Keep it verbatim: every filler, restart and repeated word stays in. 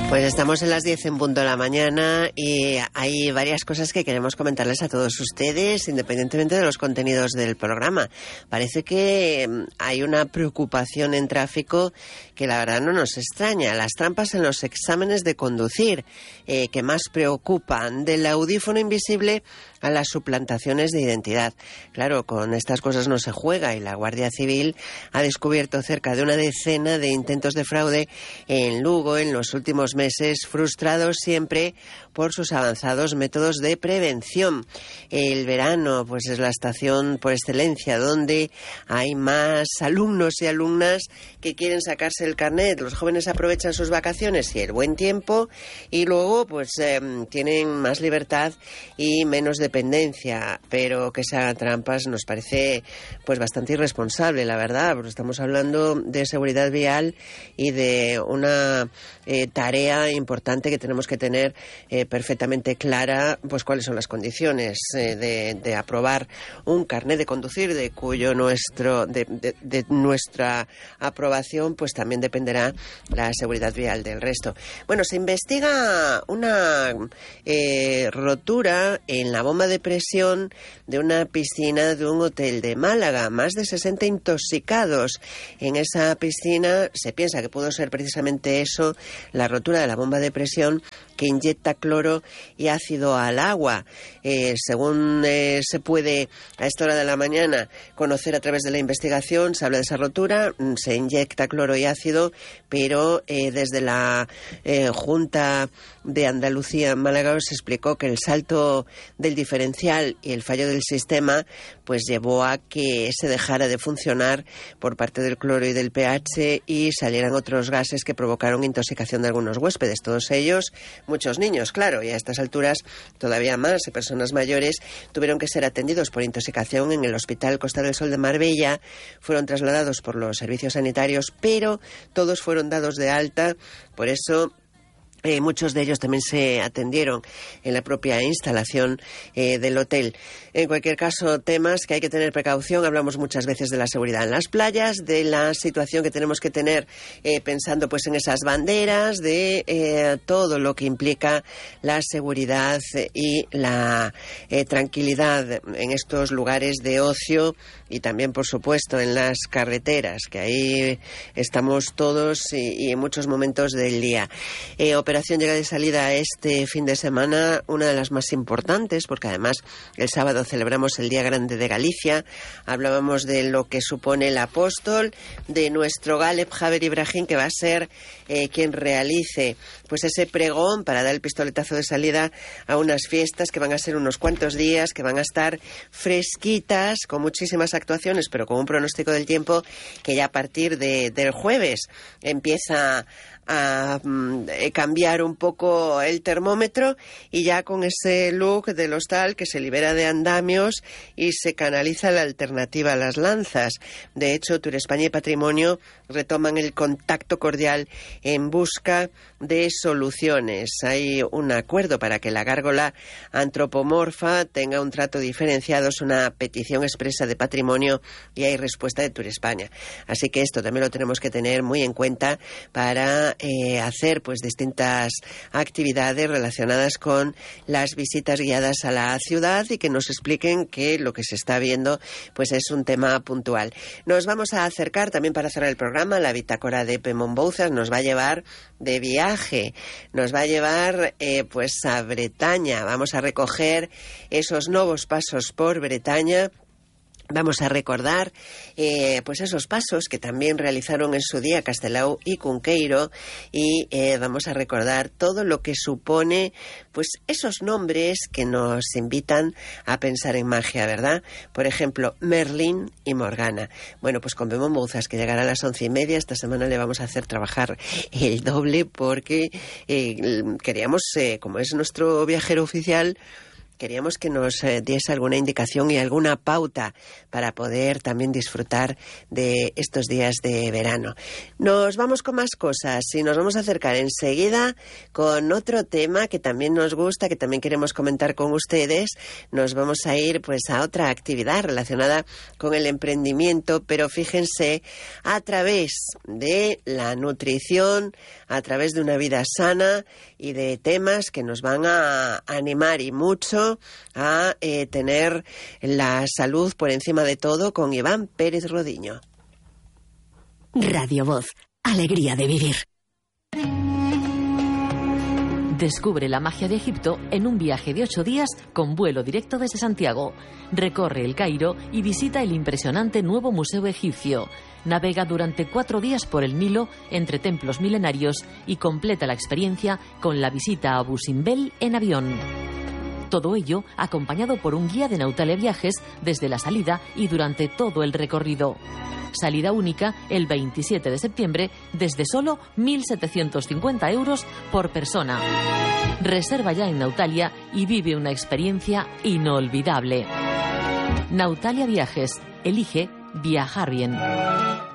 Pues estamos en las diez en punto de la mañana y hay varias cosas que queremos comentarles a todos ustedes, independientemente de los contenidos del programa. Parece que hay una preocupación en tráfico que la verdad no nos extraña. Las trampas en los exámenes de conducir, eh, que más preocupan, del audífono invisible a las suplantaciones de identidad. Claro, con estas cosas no se juega y la Guardia Civil ha descubierto cerca de una decena de intentos de fraude en Lugo en los últimos meses, frustrados siempre por sus avanzados métodos de prevención. El verano, pues, es la estación por excelencia donde hay más alumnos y alumnas que quieren sacarse el carnet. Los jóvenes aprovechan sus vacaciones y el buen tiempo y luego, pues, eh, tienen más libertad y menos dependencia, pero que se hagan trampas nos parece, pues, bastante irresponsable, la verdad, porque estamos hablando de seguridad vial y de una eh, tarea importante que tenemos que tener eh, perfectamente clara, pues cuáles son las condiciones eh, de, de aprobar un carnet de conducir, de cuyo nuestro de, de, de nuestra aprobación pues también dependerá la seguridad vial del resto. Bueno, se investiga una eh, rotura en la bomba de presión de una piscina de un hotel de Málaga. Más de sesenta intoxicados en esa piscina. Se piensa que pudo ser precisamente eso, la rotura de la bomba de presión que inyecta cloro y ácido al agua. Eh, según eh, se puede a esta hora de la mañana conocer a través de la investigación, se habla de esa rotura, se inyecta cloro y ácido, pero eh, desde la eh, Junta de Andalucía en Málaga se explicó que el salto del diferencial y el fallo del sistema pues llevó a que se dejara de funcionar por parte del cloro y del pH y salieran otros gases que provocaron intoxicación de algunos huéspedes, todos ellos muchos niños, claro, y a estas alturas todavía más, y personas mayores tuvieron que ser atendidos por intoxicación en el Hospital Costa del Sol de Marbella, fueron trasladados por los servicios sanitarios, pero todos fueron dados de alta, por eso Eh, muchos de ellos también se atendieron en la propia instalación eh, del hotel. En cualquier caso, temas que hay que tener precaución. Hablamos muchas veces de la seguridad en las playas, de la situación que tenemos que tener eh, pensando pues en esas banderas, de eh, todo lo que implica la seguridad y la eh, tranquilidad en estos lugares de ocio y también, por supuesto, en las carreteras, que ahí estamos todos y, y en muchos momentos del día. Eh, Operación llegada y salida este fin de semana, una de las más importantes, porque además el sábado celebramos el Día Grande de Galicia. Hablábamos de lo que supone el apóstol, de nuestro Galeb Javier Ibrahim, que va a ser eh, quien realice pues ese pregón para dar el pistoletazo de salida a unas fiestas que van a ser unos cuantos días, que van a estar fresquitas, con muchísimas actuaciones, pero con un pronóstico del tiempo que ya a partir de, del jueves empieza a mm, cambiar un poco el termómetro y ya con ese look del hostal que se libera de andamios y se canaliza la alternativa a las lanzas. De hecho, Turespaña y Patrimonio retoman el contacto cordial en busca de soluciones. Hay un acuerdo para que la gárgola antropomorfa tenga un trato diferenciado. Es una petición expresa de Patrimonio y hay respuesta de Turespaña. Así que esto también lo tenemos que tener muy en cuenta para Eh, hacer pues distintas actividades relacionadas con las visitas guiadas a la ciudad y que nos expliquen que lo que se está viendo pues es un tema puntual. Nos vamos a acercar también para cerrar el programa. La bitácora de Pemón Bouzas nos va a llevar de viaje, nos va a llevar eh, pues a Bretaña. Vamos a recoger esos nuevos pasos por Bretaña. Vamos a recordar eh, pues esos pasos que también realizaron en su día Castelao y Cunqueiro y eh, vamos a recordar todo lo que supone pues esos nombres que nos invitan a pensar en magia, ¿verdad? Por ejemplo, Merlín y Morgana. Bueno, pues con Pemón Bouzas, que llegará a las once y media. Esta semana le vamos a hacer trabajar el doble porque eh, queríamos, eh, como es nuestro viajero oficial, queríamos que nos eh, diese alguna indicación y alguna pauta para poder también disfrutar de estos días de verano. Nos vamos con más cosas y nos vamos a acercar enseguida con otro tema que también nos gusta, que también queremos comentar con ustedes. Nos vamos a ir pues a otra actividad relacionada con el emprendimiento, pero fíjense, a través de la nutrición, a través de una vida sana y de temas que nos van a animar y mucho a eh, tener la salud por encima de todo con Iván Pérez Rodiño. Radio Voz, alegría de vivir. Descubre la magia de Egipto en un viaje de ocho días con vuelo directo desde Santiago. Recorre el Cairo y visita el impresionante nuevo Museo Egipcio. Navega durante cuatro días por el Nilo entre templos milenarios y completa la experiencia con la visita a Abu Simbel en avión. Todo ello acompañado por un guía de Nautalia Viajes desde la salida y durante todo el recorrido. Salida única el veintisiete de septiembre desde solo mil setecientos cincuenta euros por persona. Reserva ya en Nautalia y vive una experiencia inolvidable. Nautalia Viajes. Elige viajar bien.